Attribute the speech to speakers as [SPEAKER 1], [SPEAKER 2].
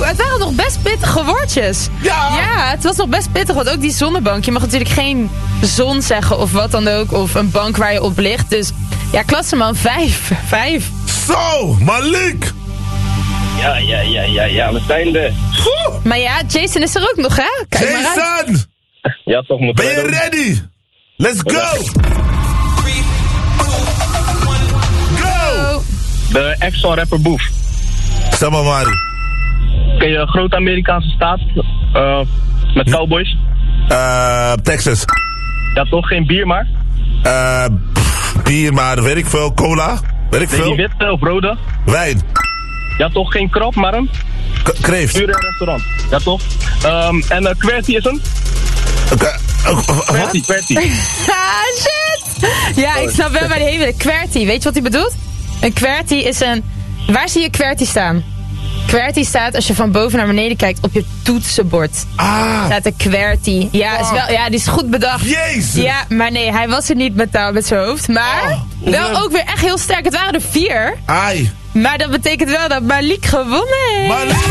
[SPEAKER 1] het waren nog best pittige woordjes.
[SPEAKER 2] Ja!
[SPEAKER 1] Ja, het was nog best pittig, want ook die zonnebank. Je mag natuurlijk geen zon zeggen of wat dan ook. Of een bank waar je op ligt. Dus ja, klasseman 5.
[SPEAKER 2] Zo, Malik!
[SPEAKER 3] Ja, we zijn er.
[SPEAKER 1] Maar ja, Jason is er ook nog, hè? Kijk maar uit.
[SPEAKER 2] Jason!
[SPEAKER 3] Ja, toch moet
[SPEAKER 2] Ben je ready? Let's go! Go!
[SPEAKER 3] De ex van rapper Boef.
[SPEAKER 2] Zeg maar, Mari.
[SPEAKER 3] Ken je een grote Amerikaanse staat met cowboys?
[SPEAKER 2] Texas.
[SPEAKER 3] Ja, toch? Geen bier maar?
[SPEAKER 2] Bier, maar weet ik veel. Cola? Weet ik
[SPEAKER 3] Ben je
[SPEAKER 2] veel.
[SPEAKER 3] die witte of rode?
[SPEAKER 2] Wijn.
[SPEAKER 3] Ja, toch? Geen krab, maar een
[SPEAKER 2] Kreeft.
[SPEAKER 3] pure restaurant. Ja, toch? En QWERTY is een? QWERTY.
[SPEAKER 1] Ah, shit! Ja, ik snap wel waar die heen wil. QWERTY, weet je wat hij bedoelt? Een QWERTY is een... Waar zie je QWERTY staan? QWERTY staat, als je van boven naar beneden kijkt, op je toetsenbord. Staat een QWERTY. Ja, is wel, ja, die is goed bedacht.
[SPEAKER 2] Jezus!
[SPEAKER 1] Ja, maar nee, hij was er niet met zijn hoofd. Maar wel ook weer echt heel sterk. Het waren er 4.
[SPEAKER 2] Ai.
[SPEAKER 1] Maar dat betekent wel dat Malik gewonnen heeft.